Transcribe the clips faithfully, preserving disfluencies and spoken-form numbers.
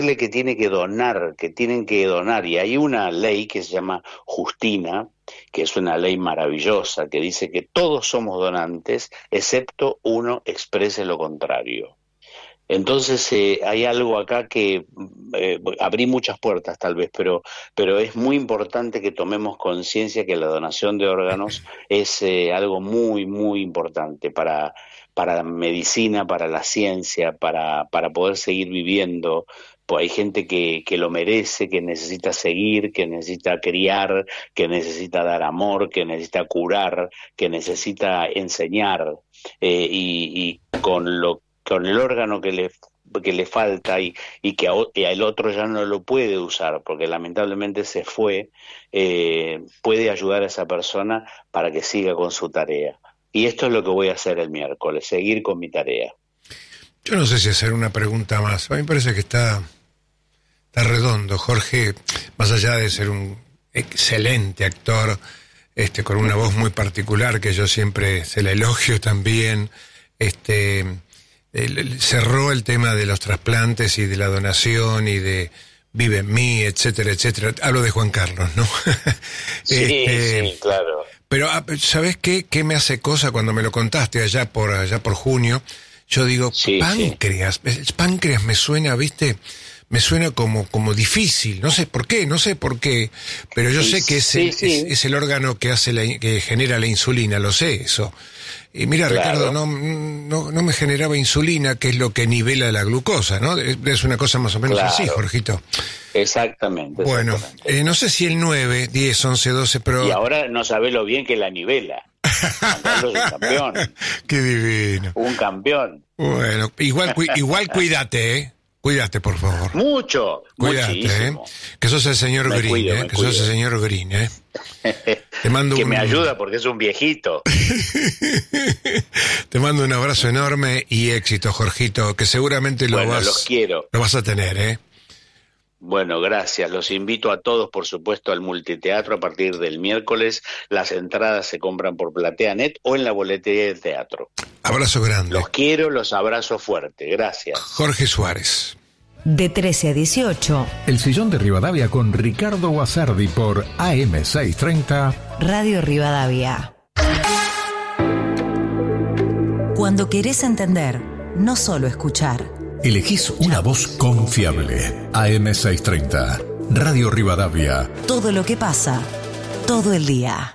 que tiene que donar, que tienen que donar, y hay una ley que se llama Justina, que es una ley maravillosa, que dice que todos somos donantes, excepto uno exprese lo contrario. Entonces eh, hay algo acá que eh, abrí muchas puertas tal vez, pero, pero es muy importante que tomemos conciencia que la donación de órganos es eh, algo muy, muy importante para, para la medicina, para la ciencia, para, para poder seguir viviendo. Pues hay gente que, que lo merece, que necesita seguir, que necesita criar, que necesita dar amor, que necesita curar, que necesita enseñar, eh, y, y con lo con el órgano que le que le falta y, y que a, y el otro ya no lo puede usar porque lamentablemente se fue, eh, puede ayudar a esa persona para que siga con su tarea. Y esto es lo que voy a hacer el miércoles, seguir con mi tarea. Yo no sé si hacer una pregunta más. A mí me parece que está, está redondo. Jorge, más allá de ser un excelente actor, este, con una voz muy particular que yo siempre se la elogio también, este... El, cerró el tema de los trasplantes y de la donación y de Vive en mí, etcétera, etcétera. Hablo de Juan Carlos, ¿no? Sí, este, sí, claro. Pero, ¿sabés qué? ¿Qué me hace cosa cuando me lo contaste allá por allá por junio? Yo digo, sí, páncreas. Sí. Páncreas me suena, ¿viste? Me suena como, como difícil. No sé por qué, no sé por qué. Pero yo sé que es, sí, el, sí. Es, es el órgano que hace la, que genera la insulina, lo sé, eso. Y mira, claro. Ricardo, no, no, no me generaba insulina, que es lo que nivela la glucosa, ¿no? Es una cosa más o menos claro. Así, Jorgito. Exactamente. Bueno, exactamente. Eh, no sé si el nueve, diez, once, doce, pero... Y ahora no sabés lo bien que la nivela. Juan Carlos es un campeón. Qué divino. Un campeón. Bueno, igual, cu igual cuídate, ¿eh? Cuídate, por favor. Mucho, cuídate, muchísimo. ¿eh? Que sos el señor me Green, cuido, ¿eh? Que cuido. Sos el señor Green, ¿eh? Te mando que un... me ayuda porque es un viejito. Te mando un abrazo enorme y éxito, Jorgito, que seguramente lo bueno, vas los quiero. Lo vas a tener, ¿eh? Bueno, gracias. Los invito a todos, por supuesto, al multiteatro a partir del miércoles. Las entradas se compran por PlateaNet o en la boletería del teatro. Abrazo grande. Los quiero, los abrazo fuerte. Gracias. Jorge Suárez. De trece a dieciocho. El Sillón de Rivadavia con Ricardo Guasardi por A M seiscientos treinta. Radio Rivadavia. Cuando querés entender, no solo escuchar. Elegís una voz confiable. A M seiscientos treinta. Radio Rivadavia. Todo lo que pasa, todo el día.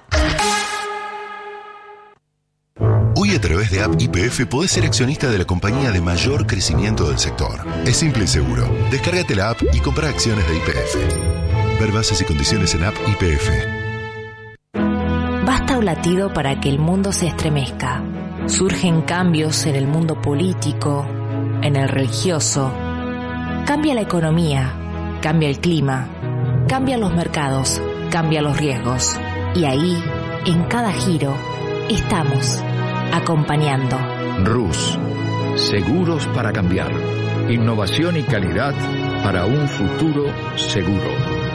Hoy a través de App Y P F podés ser accionista de la compañía de mayor crecimiento del sector. Es simple y seguro. Descárgate la app y compra acciones de Y P F. Ver bases y condiciones en App Y P F. Basta un latido para que el mundo se estremezca. Surgen cambios en el mundo político, en el religioso. Cambia la economía, cambia el clima, cambian los mercados, cambian los riesgos. Y ahí, en cada giro, estamos acompañando. Rus, seguros para cambiar. Innovación y calidad para un futuro seguro.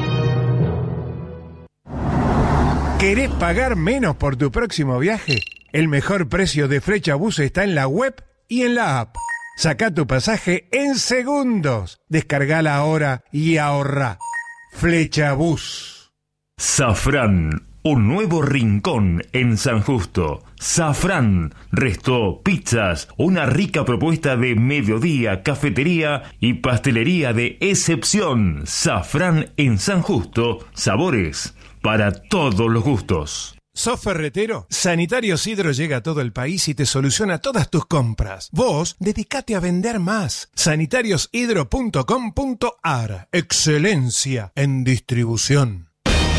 ¿Querés pagar menos por tu próximo viaje? El mejor precio de Flechabús está en la web y en la app. Sacá tu pasaje en segundos. Descargala ahora y ahorrá. Flechabús. Safrán. Un nuevo rincón en San Justo. Safrán, resto, pizzas, una rica propuesta de mediodía, cafetería y pastelería de excepción. Safrán en San Justo, sabores para todos los gustos. ¿Sos ferretero? Sanitarios Hidro llega a todo el país y te soluciona todas tus compras. Vos, dedicate a vender más. sanitarios hidro punto com punto ar. Excelencia en distribución.